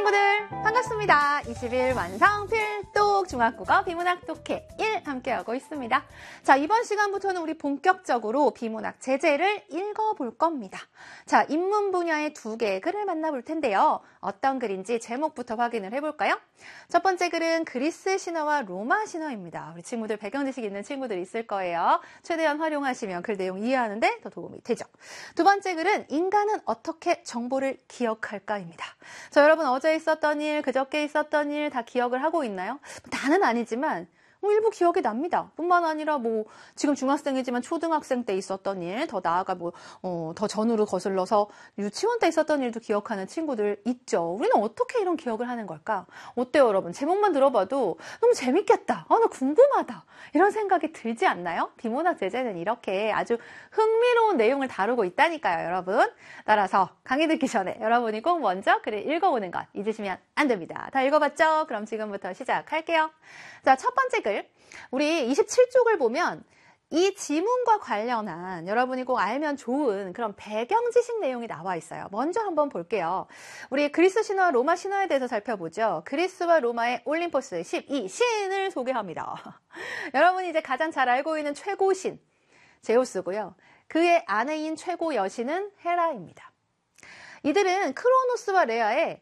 친구들 반갑습니다. 20일 완성 필독 중학국어 비문학 독해 1 함께하고 있습니다. 자, 이번 시간부터는 우리 본격적으로 비문학 제재를 읽어볼 겁니다. 자, 인문 분야의 2개의 글을 만나볼 텐데요. 어떤 글인지 제목부터 확인을 해볼까요? 첫 번째 글은 그리스 신화와 로마 신화입니다. 우리 친구들 배경 지식 있는 친구들 있을 거예요. 최대한 활용하시면 글 내용 이해하는데 더 도움이 되죠. 두 번째 글은 인간은 어떻게 정보를 기억할까입니다. 자, 여러분 어제 있었던 일, 그저께 있었던 일 다 기억을 하고 있나요? 다는 아니지만 일부 기억이 납니다. 뿐만 아니라 지금 중학생이지만 초등학생 때 있었던 일, 더 나아가 더 전으로 거슬러서 유치원 때 있었던 일도 기억하는 친구들 있죠. 우리는 어떻게 이런 기억을 하는 걸까? 어때요, 여러분? 제목만 들어봐도 너무 재밌겠다. 나 궁금하다. 이런 생각이 들지 않나요? 비문학 제재는 이렇게 아주 흥미로운 내용을 다루고 있다니까요, 여러분. 따라서 강의 듣기 전에 여러분이 꼭 먼저 글을 읽어보는 것 잊으시면 안 됩니다. 다 읽어봤죠? 그럼 지금부터 시작할게요. 자, 첫 번째 글. 우리 27쪽을 보면 이 지문과 관련한 여러분이 꼭 알면 좋은 그런 배경 지식 내용이 나와 있어요. 먼저 한번 볼게요. 우리 그리스 신화와 로마 신화에 대해서 살펴보죠. 그리스와 로마의 올림포스 12신을 소개합니다. 여러분이 이제 가장 잘 알고 있는 최고신 제우스고요. 그의 아내인 최고 여신은 헤라입니다. 이들은 크로노스와 레아의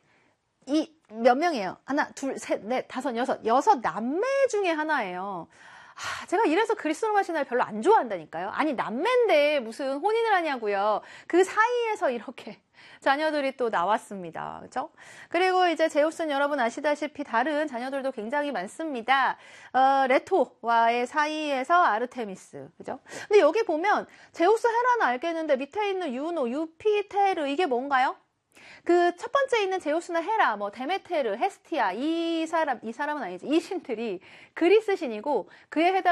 몇 명이에요? 하나, 둘, 셋, 넷, 다섯, 여섯 남매 중에 하나예요. 제가 이래서 그리스 로마 신화를 별로 안 좋아한다니까요. 아니, 남매인데 무슨 혼인을 하냐고요. 그 사이에서 이렇게 자녀들이 또 나왔습니다. 그죠? 그리고 이제 제우스는 여러분 아시다시피 다른 자녀들도 굉장히 많습니다. 레토와의 사이에서 아르테미스. 그죠? 근데 여기 보면 제우스 헤라는 알겠는데 밑에 있는 유노, 유피테르 이게 뭔가요? 그 첫 번째 있는 제우스나 헤라, 데메테르, 헤스티아 이 사람은 아니지. 이 신들이 그리스 신이고 그에 해당